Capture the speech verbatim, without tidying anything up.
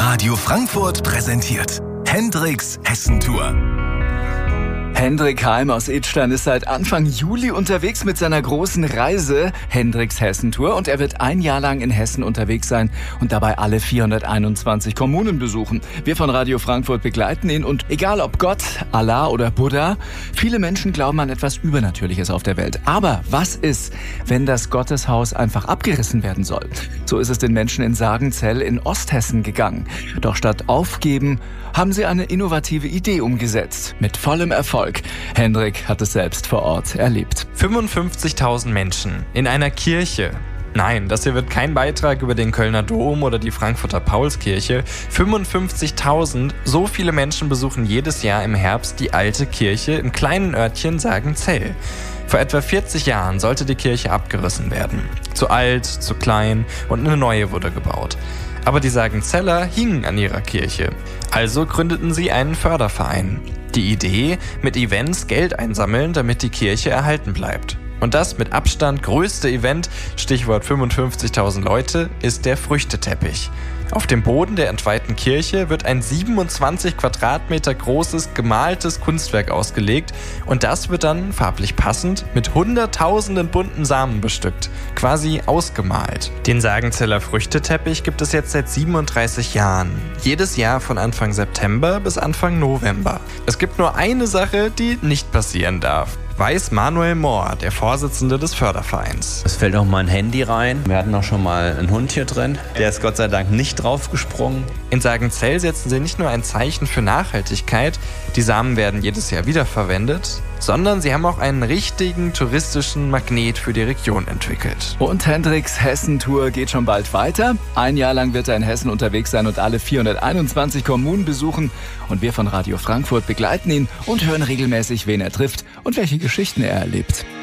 Radio Frankfurt präsentiert Hendricks Hessentour. Hendrik Heim aus Idstein ist seit Anfang Juli unterwegs mit seiner großen Reise Hendricks Hessentour und er wird ein Jahr lang in Hessen unterwegs sein und dabei alle vierhunderteinundzwanzig Kommunen besuchen. Wir von Radio Frankfurt begleiten ihn und egal ob Gott, Allah oder Buddha, viele Menschen glauben an etwas Übernatürliches auf der Welt. Aber was ist, wenn das Gotteshaus einfach abgerissen werden soll? So ist es den Menschen in Sagenzell in Osthessen gegangen. Doch statt aufgeben, haben sie eine innovative Idee umgesetzt. Mit vollem Erfolg. Hendrik hat es selbst vor Ort erlebt. fünfundfünfzigtausend Menschen in einer Kirche. Nein, das hier wird kein Beitrag über den Kölner Dom oder die Frankfurter Paulskirche. fünfundfünfzigtausend, so viele Menschen besuchen jedes Jahr im Herbst die alte Kirche im kleinen Örtchen Sagenzell. Vor etwa vierzig Jahren sollte die Kirche abgerissen werden. Zu alt, zu klein und eine neue wurde gebaut. Aber die Sagenzeller hingen an ihrer Kirche. Also gründeten sie einen Förderverein. Die Idee, mit Events Geld einsammeln, damit die Kirche erhalten bleibt. Und das mit Abstand größte Event, Stichwort fünfundfünfzigtausend Leute, ist der Früchteteppich. Auf dem Boden der entweihten Kirche wird ein siebenundzwanzig Quadratmeter großes, gemaltes Kunstwerk ausgelegt und das wird dann, farblich passend, mit hunderttausenden bunten Samen bestückt, quasi ausgemalt. Den Sagenzeller Früchteteppich gibt es jetzt seit siebenunddreißig Jahren. Jedes Jahr von Anfang September bis Anfang November. Es gibt nur eine Sache, die nicht passieren darf. Weiß Manuel Mohr, der Vorsitzende des Fördervereins. Es fällt auch mal ein Handy rein. Wir hatten auch schon mal einen Hund hier drin. Der ist Gott sei Dank nicht draufgesprungen. In Sagenzell setzen sie nicht nur ein Zeichen für Nachhaltigkeit, die Samen werden jedes Jahr wiederverwendet, sondern sie haben auch einen richtigen touristischen Magnet für die Region entwickelt. Und Hendricks Hessentour geht schon bald weiter. Ein Jahr lang wird er in Hessen unterwegs sein und alle vierhunderteinundzwanzig Kommunen besuchen. Und wir von Radio Frankfurt begleiten ihn und hören regelmäßig, wen er trifft und welche Geschichten er erlebt.